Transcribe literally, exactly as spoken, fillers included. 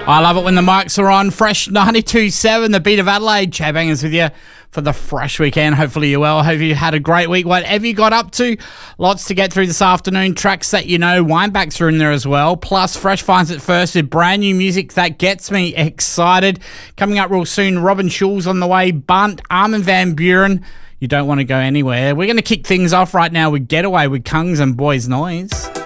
I love it when the mics are on. Fresh ninety-two point seven, the beat of Adelaide. Chad Bangers with you for the fresh weekend. Hopefully you're well. Hope you had a great week. Whatever you got up to, lots to get through this afternoon. Tracks that you know, Winebacks are in there as well. Plus, Fresh finds it first with brand new music that gets me excited. Coming up real soon, Robin Schulz on the way, Bunt, Armin van Buren. You don't want to go anywhere. We're going to kick things off right now with Getaway with Kungs and Boys Noise.